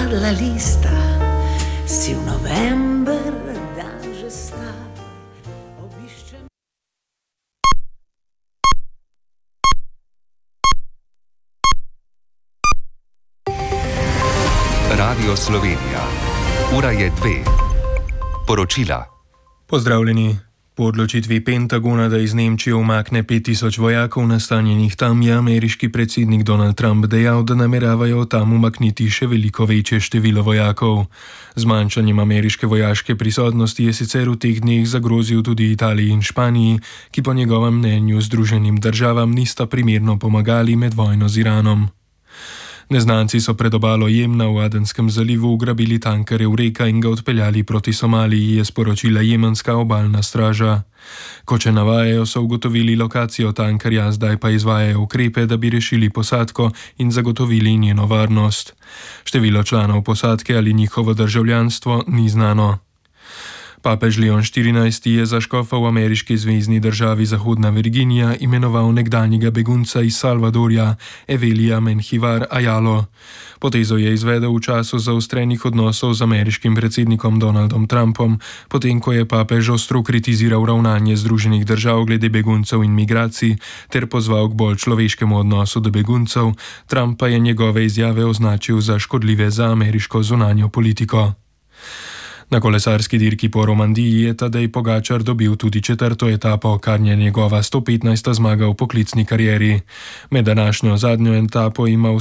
la lista, si v november dan že star. Radio Slovenija. Ura je 2. Poročila. Pozdravljeni. Po odločitvi Pentagona, da iz Nemčije umakne 5000 vojakov nastanjenih tam, je ameriški predsednik Donald Trump dejal, da nameravajo tam umakniti še veliko večje število vojakov. Zmanjšanjem ameriške vojaške prisotnosti je sicer v teh dneh zagrozil tudi Italiji in Španiji, ki po njegovem mnenju Združenim državam nista primerno pomagali med vojno z Iranom. Neznanci so pred obalo Jemna v Adenskem zalivu ugrabili tanker Eureka in ga odpeljali proti Somaliji, je sporočila jemenska obalna straža. Koče navajajo, so ugotovili lokacijo tankerja, zdaj pa izvajajo ukrepe, da bi rešili posadko in zagotovili njeno varnost. Število članov posadke ali njihovo državljanstvo ni znano. Papež Leon XIV je za škofa v ameriški zvezni državi Zahodna Virginija imenoval nekdanjega begunca iz Salvadorja, Evelija Menjivar Ayalo. Potezo je izvedel v času zaostrenih odnosov z ameriškim predsednikom Donaldom Trumpom, potem ko je papež ostro kritiziral ravnanje Združenih držav glede beguncev in migracij ter pozval k bolj človeškemu odnosu do beguncev. Trump pa je njegove izjave označil za škodljive za ameriško zunanjo politiko. Na kolesarski dirki po Romandiji je Tadej Pogačar dobil tudi 4. etapo, kar je njegova 115. zmaga v poklicni karieri. Med današnjo zadnjo etapo ima